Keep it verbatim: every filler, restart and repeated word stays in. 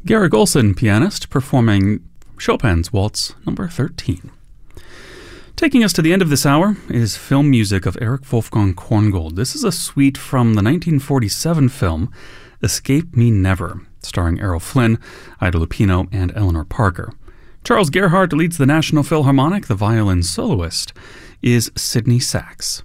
Garrick Olson, pianist, performing Chopin's Waltz number thirteen. Taking us to the end of this hour is film music of Erich Wolfgang Korngold. This is a suite from the nineteen forty-seven film Escape Me Never, starring Errol Flynn, Ida Lupino, and Eleanor Parker. Charles Gerhardt leads the National Philharmonic. The violin soloist is Sidney Sachs.